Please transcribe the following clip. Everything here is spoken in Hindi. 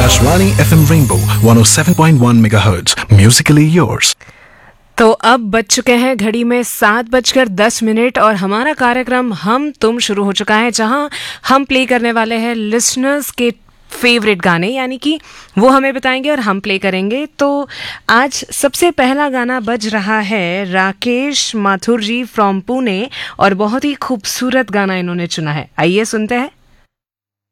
Akashvani FM Rainbow 107.1 MHz. Musically yours. तो अब बज चुके हैं घड़ी में 7:10 और हमारा कार्यक्रम हम तुम शुरू हो चुका है, जहां हम प्ले करने वाले हैं लिसनर्स के फेवरेट गाने, यानी कि वो हमें बताएंगे और हम प्ले करेंगे। तो आज सबसे पहला गाना बज रहा है राकेश माथुर जी फ्रॉम पुणे, और बहुत ही खूबसूरत गाना इन्होंने चुना है। आइए सुनते हैं।